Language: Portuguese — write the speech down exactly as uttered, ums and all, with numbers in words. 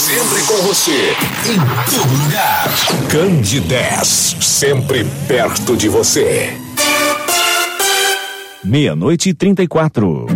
Sempre com você, em todo lugar. Candidez, sempre perto de você. Meia-noite e trinta e quatro.